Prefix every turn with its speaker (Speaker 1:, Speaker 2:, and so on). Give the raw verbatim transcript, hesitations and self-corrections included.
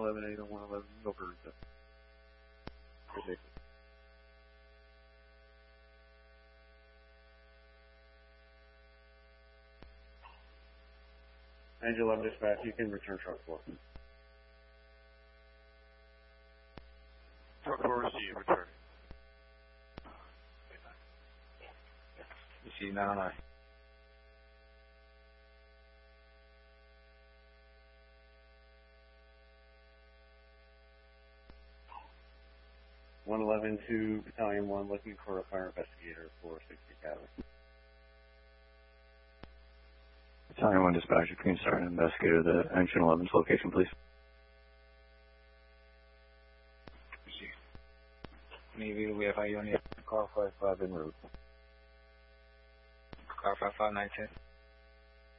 Speaker 1: eleven eight oh one eleven, over Rita. Ridiculous. Angel eleven dispatch, you can return truck four.
Speaker 2: Truck four received, returning.
Speaker 3: You see nine oh nine.
Speaker 1: one eleven to Battalion one, looking for a fire investigator for sixty Cali.
Speaker 3: Battalion one dispatcher, can you start an investigator the Engine eleven's location, please? Navy, we have Ionia. Car five five en route. Car five five nine ten.